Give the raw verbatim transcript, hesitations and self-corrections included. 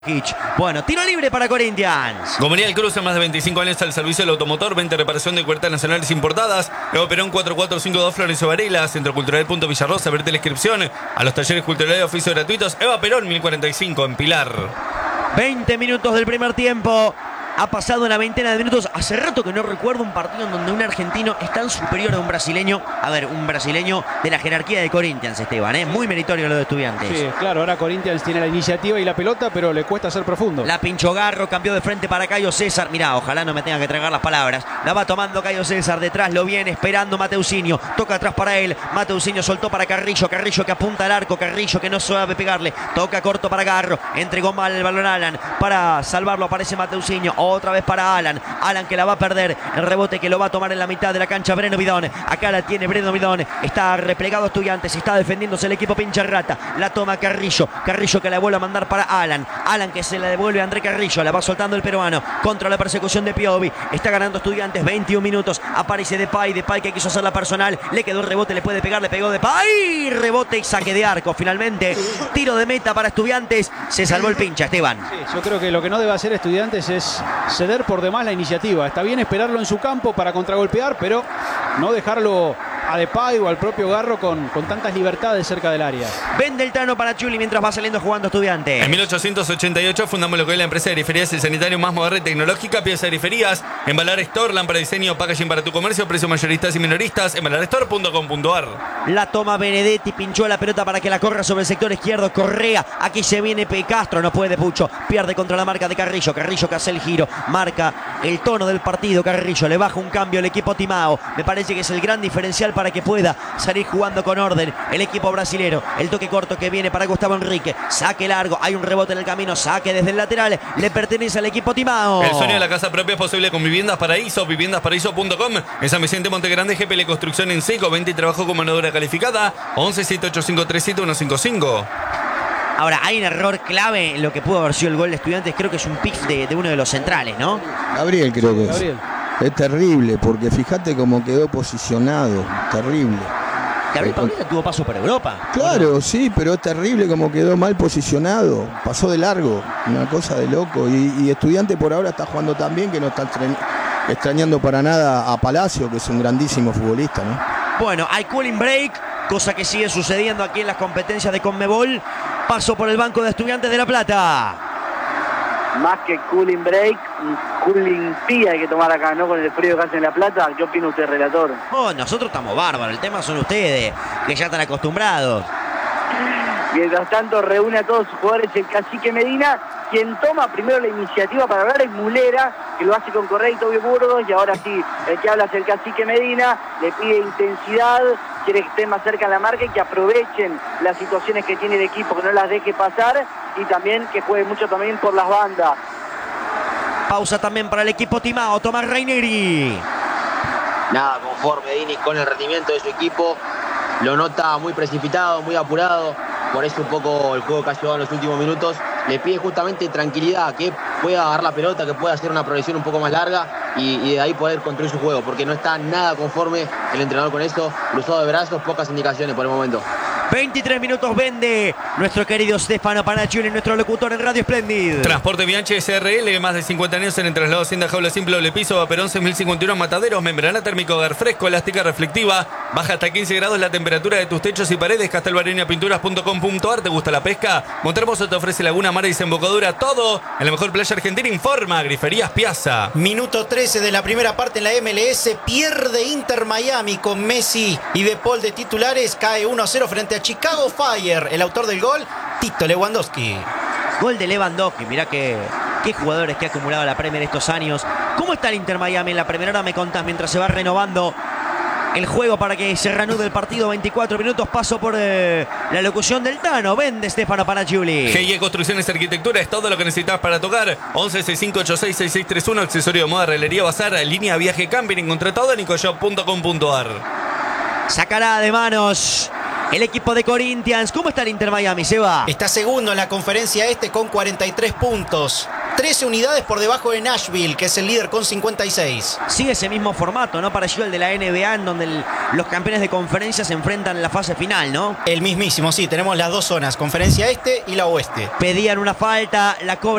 Hitch. Bueno, tiro libre para Corinthians. Gomerial Cruz, en más de veinticinco años al servicio del automotor, venta y reparación de cuerdas nacionales importadas. Evo Perón cuatro cuatro cinco dos Florencio Varela, Centro Cultural Punto Villarrosa, verte la inscripción a los talleres culturales de oficio gratuitos. Eva Perón mil cuarenta y cinco en Pilar. veinte minutos del primer tiempo. Ha pasado una veintena de minutos. Hace rato que no recuerdo un partido en donde un argentino es tan superior a un brasileño. A ver, un brasileño de la jerarquía de Corinthians, Esteban, ¿eh? Muy meritorio lo de Estudiantes. Sí, claro, ahora Corinthians tiene la iniciativa y la pelota, pero le cuesta ser profundo. La pinchó Garro, cambió de frente para Cayo César. Mirá, ojalá no me tenga que tragar las palabras. La va tomando Cayo César, detrás lo viene esperando Mateusinho. Toca atrás para él. Mateusinho soltó para Carrillo. Carrillo que apunta al arco. Carrillo que no sabe pegarle. Toca corto para Garro. Entregó mal el balón a Alan. Para salvarlo aparece Mateusinho. Otra vez para Alan. Alan que la va a perder. El rebote que lo va a tomar en la mitad de la cancha Breno Bidón. Acá la tiene Breno Bidón. Está replegado Estudiantes. Está defendiéndose el equipo pincha rata. La toma Carrillo. Carrillo que la vuelve a mandar para Alan. Alan que se la devuelve a André Carrillo. La va soltando el peruano. Contra la persecución de Piovi. Está ganando Estudiantes. veintiún minutos. Aparece Depay. Depay que quiso hacer la personal. Le quedó el rebote. Le puede pegar. Le pegó Depay. Rebote y saque de arco. Finalmente. Tiro de meta para Estudiantes. Se salvó el pincha, Esteban. Sí, yo creo que lo que no debe hacer Estudiantes es ceder por demás la iniciativa. Está bien esperarlo en su campo para contragolpear, pero no dejarlo a Depay o al propio Garro con, con tantas libertades cerca del área. Vende el Tano para Chuli mientras va saliendo jugando Estudiantes. En mil ochocientos ochenta y ocho fundamos lo que es la empresa de griferías y sanitario más moderna y tecnológica. Pieza de griferías, Embalar Store, lámpara de diseño, packaging para tu comercio, precios mayoristas y minoristas, embalar store punto com punto ar. La toma Benedetti, pinchó la pelota para que la corra sobre el sector izquierdo. Correa, aquí se viene P. Castro, no puede Pucho. Pierde contra la marca de Carrillo. Carrillo que hace el giro, marca el tono del partido. Carrillo le baja un cambio al equipo Timao. Me parece que es el gran diferencial para que pueda salir jugando con orden el equipo brasilero. El toque corto que viene para Gustavo Enrique. Saque largo, hay un rebote en el camino. Saque desde el lateral, le pertenece al equipo Timao. El sueño de la casa propia es posible con Viviendas Paraíso, viviendas paraíso punto com. En San Vicente Montegrande, G P L Construcción en seco, venta y trabajo con mano de obra calificada. once siete ocho cinco tres siete uno cinco cinco. Ahora, hay un error clave en lo que pudo haber sido el gol de Estudiantes. Creo que es un pick de, de uno de los centrales, ¿no? Gabriel creo que es. Gabriel. Es terrible, porque fíjate cómo quedó posicionado. Terrible. Gabriel Paulista tuvo paso por Europa. Claro, sí, pero es terrible como quedó mal posicionado. Pasó de largo, una cosa de loco. Y, y Estudiante por ahora está jugando tan bien que no está extrañando para nada a Palacio, que es un grandísimo futbolista, ¿no? Bueno, hay cooling break, cosa que sigue sucediendo aquí en las competencias de Conmebol. Paso por el banco de Estudiantes de La Plata. Más que cooling break, cooling tea hay que tomar acá, ¿no? Con el frío que hace en La Plata. ¿Qué opina usted, relator? Oh, nosotros estamos bárbaros, el tema son ustedes, que ya están acostumbrados. Mientras tanto, reúne a todos sus jugadores el Cacique Medina. Quien toma primero la iniciativa para hablar es Mulera, que lo hace con Correa y Tobio Burgos. Y ahora sí, el que habla es el Cacique Medina. Le pide intensidad, quiere que estén más cerca en la marca y que aprovechen las situaciones que tiene el equipo, que no las deje pasar. Y también que juegue mucho también por las bandas. Pausa también para el equipo Timao, Tomás Reineri. Nada conforme Dini con el rendimiento de su equipo. Lo nota muy precipitado, muy apurado. Por eso un poco el juego que ha llevado en los últimos minutos. Le pide justamente tranquilidad, que pueda agarrar la pelota, que pueda hacer una progresión un poco más larga y, y de ahí poder construir su juego, porque no está nada conforme el entrenador con eso. Cruzado de brazos, pocas indicaciones por el momento. veintitrés minutos vende nuestro querido Stefano Panaccioni, nuestro locutor en Radio Splendid. Transporte Bianchi S R L, más de cincuenta años en el traslado Hacienda Jaula Simple Doble Piso, Vaperón seis mil cincuenta y uno Mataderos, membrana térmico hogar fresco, elástica reflectiva, baja hasta quince grados la temperatura de tus techos y paredes. Castelbarenia Pinturas punto com punto ar. ¿Te gusta la pesca? Montermoso te ofrece laguna, mar y desembocadura, todo en la mejor playa argentina. Informa Griferías Piazza. Minuto trece de la primera parte en la M L S. Pierde Inter Miami con Messi y De Paul de titulares. Cae uno a cero frente a Chicago Fire. El autor del gol, Tito Lewandowski. Gol de Lewandowski. Mirá que, qué jugadores que ha acumulado la Premier estos años. ¿Cómo está el Inter Miami en la Premier? Ahora me contás mientras se va renovando el juego para que se reanude el partido. veinticuatro minutos. Paso por eh, la locución del Tano. Vende Stefano Panaccioni. G I E Construcciones y Arquitectura es todo lo que necesitas para tocar. once sesenta y cinco ochenta y seis sesenta y seis treinta y uno. Accesorio de moda, reglería, bazar, línea, viaje, camping. Encontré todo en nicoshop punto com punto ar. Sacará de manos el equipo de Corinthians. ¿Cómo está el Inter Miami, Seba? Está segundo en la conferencia este con cuarenta y tres puntos. trece unidades por debajo de Nashville, que es el líder con cincuenta y seis. Sigue ese mismo formato, ¿no? Parecido al de la N B A, en donde el- los campeones de conferencia se enfrentan en la fase final, ¿no? El mismísimo, sí, tenemos las dos zonas, conferencia este y la oeste. Pedían una falta, la cobra